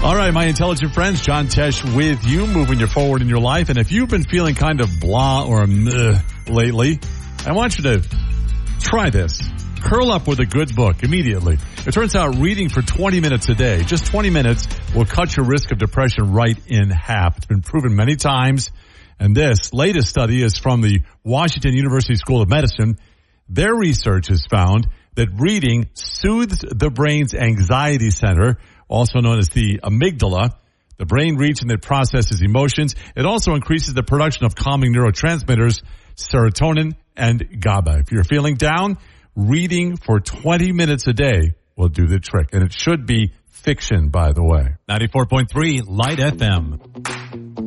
All right, my intelligent friends, John Tesh with you, moving you forward in your life. And if you've been feeling kind of blah or meh lately, I want you to try this. Curl up with a good book immediately. It turns out reading for 20 minutes a day, just 20 minutes, will cut your risk of depression right in half. It's been proven many times. And this latest study is from the Washington University School of Medicine. Their research has found that reading soothes the brain's anxiety center, also known as the amygdala, the brain region that processes emotions. It also increases the production of calming neurotransmitters, serotonin and GABA. If you're feeling down, reading for 20 minutes a day will do the trick. And it should be fiction, by the way. 94.3 Light FM.